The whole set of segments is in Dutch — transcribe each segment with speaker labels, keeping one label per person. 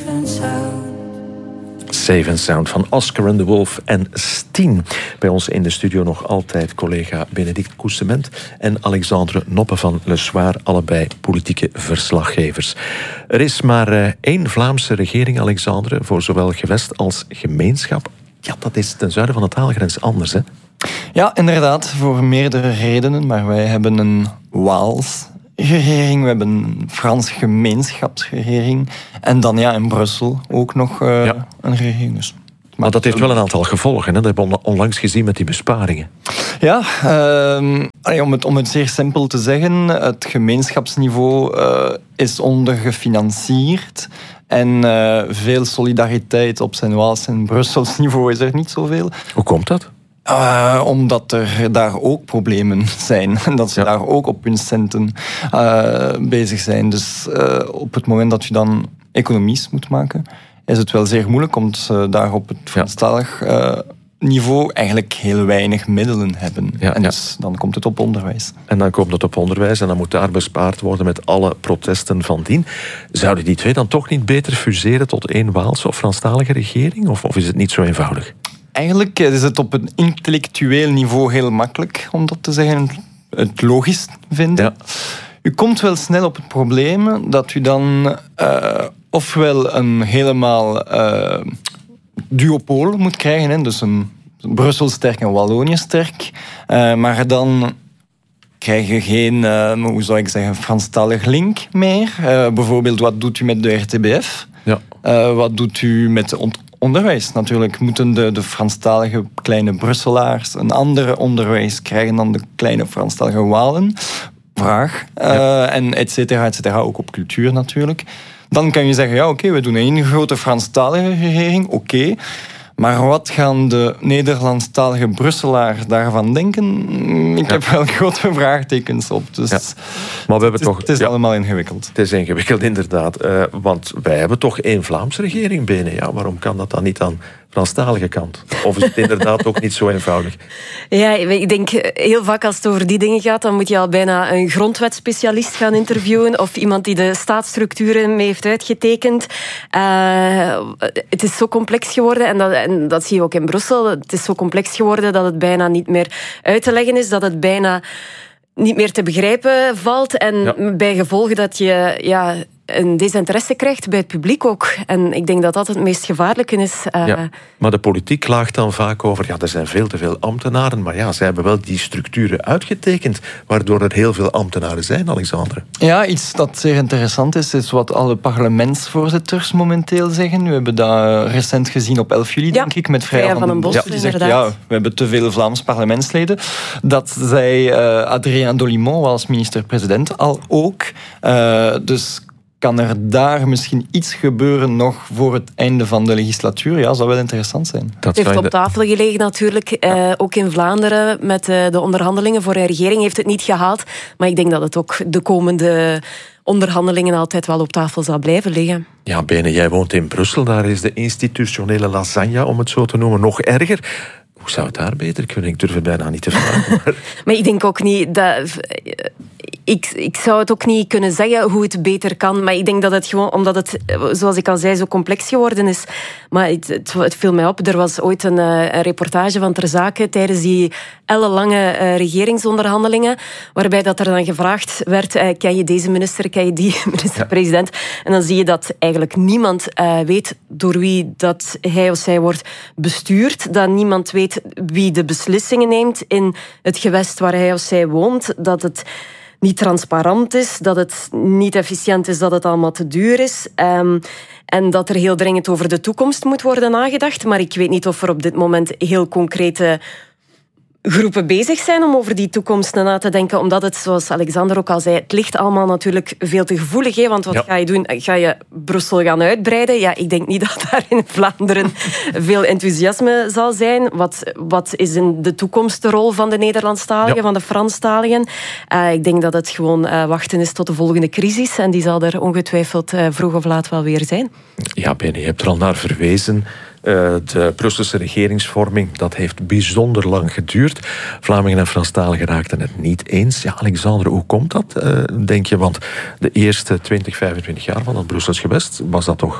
Speaker 1: and sound.
Speaker 2: Safe and Sound van Oscar and the Wolf en Steen. Bij ons in de studio nog altijd collega Benedict Coussement en Alexandre Noppe van Le Soir, allebei politieke verslaggevers. Er is maar één Vlaamse regering, Alexandre, voor zowel gewest als gemeenschap. Ja, dat is ten zuiden van de taalgrens anders, hè?
Speaker 3: Ja, inderdaad, voor meerdere redenen. Maar wij hebben een Waals regering, we hebben een Franse gemeenschapsregering en dan in Brussel ook nog een regering. Dus.
Speaker 2: Maar dat heeft wel een aantal gevolgen, hè? Dat hebben we onlangs gezien met die besparingen.
Speaker 3: Ja, om het zeer simpel te zeggen, het gemeenschapsniveau is ondergefinancierd en veel solidariteit op zijn Waals en Brussels niveau is er niet zoveel.
Speaker 2: Hoe komt dat?
Speaker 3: Omdat er daar ook problemen zijn. En dat ze daar ook op hun centen bezig zijn. Dus op het moment dat je dan economies moet maken, is het wel zeer moeilijk, omdat daar op het Franstalig niveau eigenlijk heel weinig middelen hebben. Dus dan komt het op onderwijs. En dan komt het op onderwijs en dan moet daar bespaard worden met alle protesten van dien.
Speaker 2: Zouden die twee dan toch niet beter fuseren tot één Waalse of Franstalige regering? Of is het niet zo eenvoudig?
Speaker 3: Eigenlijk is het op een intellectueel niveau heel makkelijk om dat te zeggen, het logisch vinden. Ja. U komt wel snel op het probleem dat u dan ofwel een helemaal duopool moet krijgen, hè, dus een Brussel sterk en Wallonië sterk, maar dan krijg je geen, hoe zou ik zeggen, Franstalig link meer. Bijvoorbeeld, wat doet u met de RTBF? Ja. Wat doet u met de onderwijs? Natuurlijk moeten de Franstalige kleine Brusselaars een ander onderwijs krijgen dan de kleine Franstalige Walen. Vraag. En et cetera, ook op cultuur natuurlijk. Dan kan je zeggen, oké, we doen één grote Franstalige regering, oké. Maar wat gaan de Nederlandstalige Brusselaars daarvan denken? Ik heb wel grote vraagtekens op. Dus
Speaker 2: maar we hebben
Speaker 3: het is allemaal ingewikkeld.
Speaker 2: Het is ingewikkeld, inderdaad. Want wij hebben toch één Vlaamse regering binnen. Ja, waarom kan dat dan niet aan Franstalige kant? Of is het inderdaad ook niet zo eenvoudig?
Speaker 4: Ja, ik denk heel vaak als het over die dingen gaat, dan moet je al bijna een grondwetspecialist gaan interviewen of iemand die de staatsstructuren mee heeft uitgetekend. Het is zo complex geworden en dat zie je ook in Brussel. Het is zo complex geworden dat het bijna niet meer uit te leggen is, dat het bijna niet meer te begrijpen valt en bij gevolg dat je een desinteresse krijgt bij het publiek ook. En ik denk dat dat het meest gevaarlijke is.
Speaker 2: Maar de politiek klaagt dan vaak over, er zijn veel te veel ambtenaren, maar zij hebben wel die structuren uitgetekend, waardoor er heel veel ambtenaren zijn, Alexandre.
Speaker 3: Ja, iets dat zeer interessant is wat alle parlementsvoorzitters momenteel zeggen. We hebben dat recent gezien op 11 juli, denk ik, met Freya van den Bos. Die zegt, we hebben te veel Vlaams parlementsleden. Dat zei Adrien Dolimon als minister-president al ook. Dus kan er daar misschien iets gebeuren nog voor het einde van de legislatuur? Ja, zou wel interessant zijn.
Speaker 4: Het heeft op tafel gelegen natuurlijk. Ook in Vlaanderen met de onderhandelingen voor een regering heeft het niet gehaald. Maar ik denk dat het ook de komende onderhandelingen altijd wel op tafel zal blijven liggen.
Speaker 2: Ja, Bene, jij woont in Brussel. Daar is de institutionele lasagne, om het zo te noemen, nog erger. Hoe zou het daar beter kunnen? Ik durf het bijna niet te vragen.
Speaker 4: Maar ik denk ook niet dat... Ik zou het ook niet kunnen zeggen hoe het beter kan, maar ik denk dat het gewoon, omdat het, zoals ik al zei, zo complex geworden is. Maar het viel mij op, er was ooit een reportage van Ter Zake tijdens die ellenlange regeringsonderhandelingen, waarbij dat er dan gevraagd werd, ken je deze minister, ken je die minister-president? En dan zie je dat eigenlijk niemand weet door wie dat hij of zij wordt bestuurd, dat niemand weet wie de beslissingen neemt in het gewest waar hij of zij woont, dat het niet transparant is, dat het niet efficiënt is, dat het allemaal te duur is. En dat er heel dringend over de toekomst moet worden nagedacht. Maar ik weet niet of er op dit moment heel concrete groepen bezig zijn om over die toekomst na te denken. Omdat het, zoals Alexander ook al zei, het ligt allemaal natuurlijk veel te gevoelig. Hè? Want wat ga je doen? Ga je Brussel gaan uitbreiden? Ja, ik denk niet dat daar in Vlaanderen veel enthousiasme zal zijn. Wat is in de toekomst de rol van de Nederlandstaligen, van de Franstaligen? Ik denk dat het gewoon wachten is tot de volgende crisis. En die zal er ongetwijfeld vroeg of laat wel weer zijn.
Speaker 2: Ja, Benny, je hebt er al naar verwezen. De Brusselse regeringsvorming, dat heeft bijzonder lang geduurd. Vlamingen en Franstaligen raakten het niet eens. Ja, Alexandre, hoe komt dat, denk je? Want de eerste 20, 25 jaar van het Brussels gewest was dat toch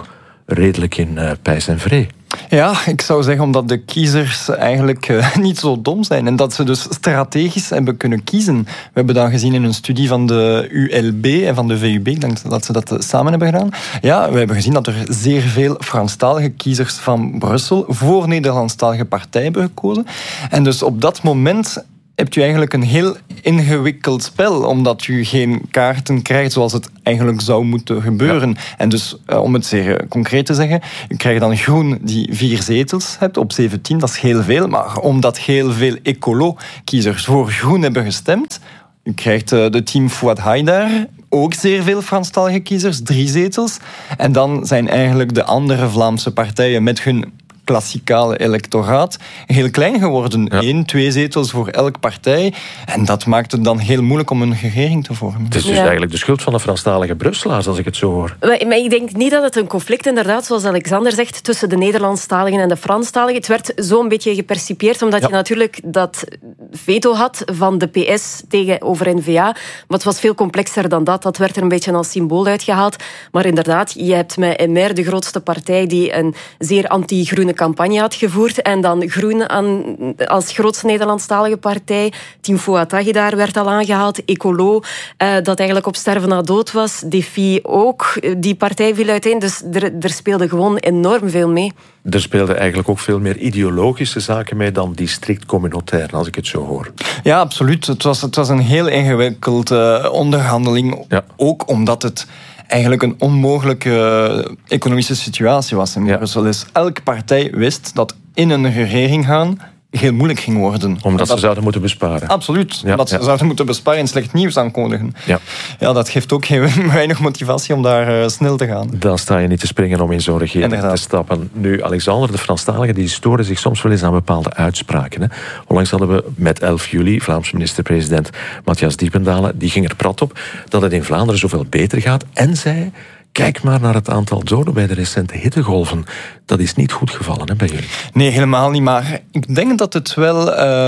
Speaker 2: redelijk in pijs en vree.
Speaker 3: Ja, ik zou zeggen omdat de kiezers eigenlijk niet zo dom zijn en dat ze dus strategisch hebben kunnen kiezen. We hebben dat gezien in een studie van de ULB en van de VUB, ik denk dat ze dat samen hebben gedaan. Ja, we hebben gezien dat er zeer veel Franstalige kiezers van Brussel voor Nederlandstalige partijen hebben gekozen. En dus op dat moment hebt u eigenlijk een heel ingewikkeld spel, omdat u geen kaarten krijgt zoals het eigenlijk zou moeten gebeuren. Ja. En dus, om het zeer concreet te zeggen, u krijgt dan Groen die 4 zetels hebt op 17, dat is heel veel, maar omdat heel veel ecolo-kiezers voor Groen hebben gestemd, u krijgt de team Fouad Haidar, ook zeer veel Franstalige kiezers, 3 zetels. En dan zijn eigenlijk de andere Vlaamse partijen met hun klassikale electoraat heel klein geworden. Ja. 1, 2 zetels voor elke partij. En dat maakt het dan heel moeilijk om een regering te vormen.
Speaker 2: Het is dus eigenlijk de schuld van de Franstalige Brusselaars, als ik het zo hoor.
Speaker 4: Maar ik denk niet dat het een conflict, inderdaad, zoals Alexander zegt, tussen de Nederlandstaligen en de Franstaligen. Het werd zo'n beetje gepercipieerd, omdat je natuurlijk dat veto had van de PS tegenover N-VA. Maar het was veel complexer dan dat. Dat werd er een beetje als symbool uitgehaald. Maar inderdaad, je hebt met MR, de grootste partij, die een zeer anti-groene campagne had gevoerd. En dan Groen als grootste Nederlandstalige partij. Team Fouad Haidar werd al aangehaald. Ecolo, dat eigenlijk op sterven na dood was. Defi ook. Die partij viel uiteen. Dus er speelde gewoon enorm veel mee.
Speaker 2: Er speelden eigenlijk ook veel meer ideologische zaken mee dan die strikt communautair, als ik het zo hoor.
Speaker 3: Ja, absoluut. Het was een heel ingewikkelde onderhandeling. Ja. Ook omdat het eigenlijk een onmogelijke economische situatie was in Brussel. Dus elke partij wist dat in een regering gaan heel moeilijk ging worden.
Speaker 2: Omdat ze zouden moeten besparen.
Speaker 3: Absoluut. Ja, omdat ze zouden moeten besparen en slecht nieuws aankondigen. Ja, dat geeft ook heel weinig motivatie om daar snel te gaan.
Speaker 2: Dan sta je niet te springen om in zo'n regering te stappen. Nu, Alexander, de Franstaligen die storen zich soms wel eens aan bepaalde uitspraken. Hè. Onlangs hadden we met 11 juli Vlaamse minister-president Matthias Diependalen. Die ging er prat op dat het in Vlaanderen zoveel beter gaat. En zei: kijk maar naar het aantal doden bij de recente hittegolven. Dat is niet goed gevallen, hè, bij jullie?
Speaker 3: Nee, helemaal niet. Maar ik denk dat het wel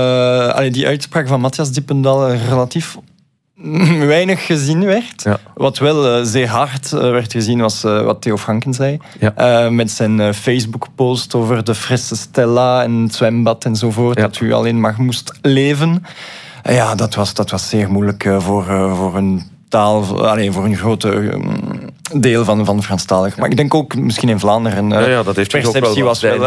Speaker 3: die uitspraak van Matthias Diependalen relatief weinig gezien werd. Ja. Wat wel zeer hard werd gezien was wat Theo Franken zei. Ja. Met zijn Facebook-post over de frisse Stella en het zwembad enzovoort. Ja. Dat u alleen maar moest leven. Ja, dat was zeer moeilijk voor een taal, voor een grote deel van Franstalig. Maar ik denk ook misschien in Vlaanderen.
Speaker 2: Dat heeft perceptie
Speaker 3: was wel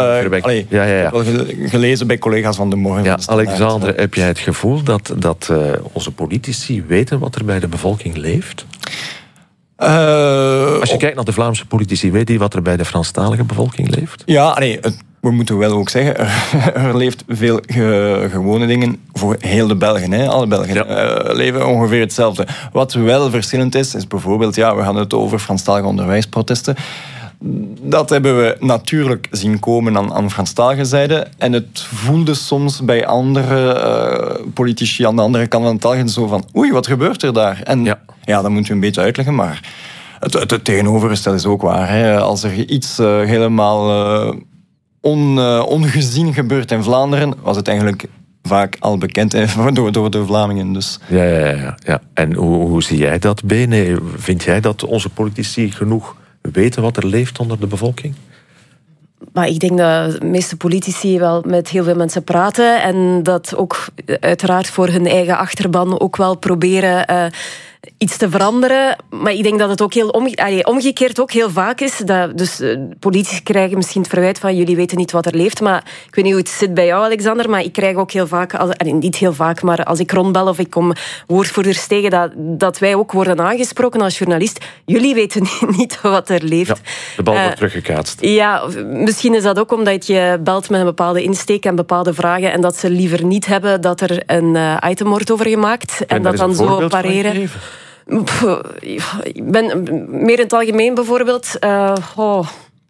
Speaker 3: gelezen bij collega's van De Morgen.
Speaker 2: Ja, Alexander, heb jij het gevoel dat onze politici weten wat er bij de bevolking leeft? Als je kijkt naar de Vlaamse politici, weet die wat er bij de Franstalige bevolking leeft?
Speaker 3: Ja, we moeten wel ook zeggen, er leeft veel gewone dingen voor heel de Belgen. Hè. Alle Belgen leven ongeveer hetzelfde. Wat wel verschillend is bijvoorbeeld, we gaan het over Franstalige onderwijsprotesten. Dat hebben we natuurlijk zien komen aan Franstalige zijde. En het voelde soms bij andere politici aan de andere kant van het taal zo van, oei, wat gebeurt er daar? En dat moet u een beetje uitleggen, maar het tegenovergestelde is ook waar. Hè. Als er iets helemaal ongezien gebeurt in Vlaanderen, was het eigenlijk vaak al bekend door de Vlamingen. Dus.
Speaker 2: Ja. En hoe zie jij dat, Bene? Vind jij dat onze politici genoeg weten wat er leeft onder de bevolking?
Speaker 4: Maar ik denk dat de meeste politici wel met heel veel mensen praten en dat ook uiteraard voor hun eigen achterban ook wel proberen iets te veranderen. Maar ik denk dat het ook heel omgekeerd ook heel vaak is. Dus politici krijgen misschien het verwijt van jullie weten niet wat er leeft. Maar ik weet niet hoe het zit bij jou, Alexander, maar ik krijg ook heel vaak, niet heel vaak, maar als ik rondbel of ik kom woordvoerders tegen, dat wij ook worden aangesproken als journalist. Jullie weten niet wat er leeft.
Speaker 2: Ja, de bal wordt teruggekaatst.
Speaker 4: Ja, misschien is dat ook omdat je belt met een bepaalde insteek en bepaalde vragen en dat ze liever niet hebben dat er een item wordt over gemaakt en dat dan zo pareren. Ik ben meer in het algemeen bijvoorbeeld.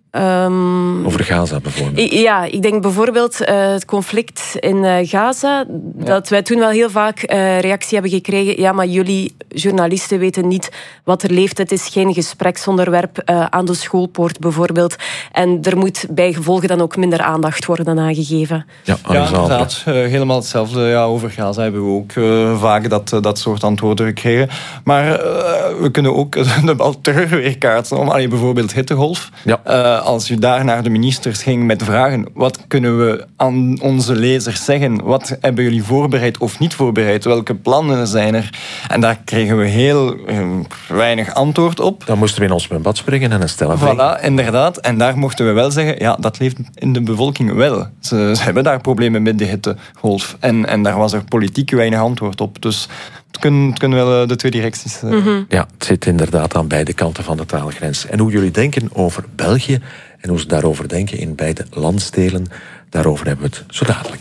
Speaker 2: Over Gaza bijvoorbeeld.
Speaker 4: Ja, ik denk bijvoorbeeld het conflict in Gaza, dat wij toen wel heel vaak reactie hebben gekregen. Ja, maar jullie journalisten weten niet wat er leeft. Het is geen gespreksonderwerp aan de schoolpoort bijvoorbeeld. En er moet bij gevolge dan ook minder aandacht worden aangegeven.
Speaker 3: Ja, inderdaad. Helemaal hetzelfde. Ja, over Gaza hebben we ook vaak dat soort antwoorden gekregen. Maar we kunnen ook de bal terug weer kaatsen. Bijvoorbeeld hittegolf. Ja. Als je daar naar de ministers ging met vragen, wat kunnen we aan onze lezers zeggen? Wat hebben jullie voorbereid of niet voorbereid? Welke plannen zijn er? En daar kregen we heel weinig antwoord op.
Speaker 2: Dan moesten we in ons bad springen en een stellen
Speaker 3: Voilà, inderdaad. En daar mochten we wel zeggen, ja, dat leeft in de bevolking wel. Ze hebben daar problemen met de hittegolf. En daar was er politiek weinig antwoord op. Dus het kunnen wel de twee directies.
Speaker 2: Ja, het zit inderdaad aan beide kanten van de taalgrens. En hoe jullie denken over België en hoe ze daarover denken in beide landsdelen, daarover hebben we het zo dadelijk.